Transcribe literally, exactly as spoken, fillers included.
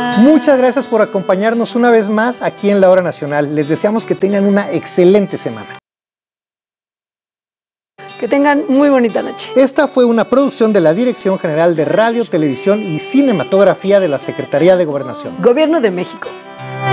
Muchas gracias por acompañarnos una vez más aquí en La Hora Nacional. Les deseamos que tengan una excelente semana. Que tengan muy bonita noche. Esta fue una producción de la Dirección General de Radio, Televisión y Cinematografía de la Secretaría de Gobernación. Gobierno de México.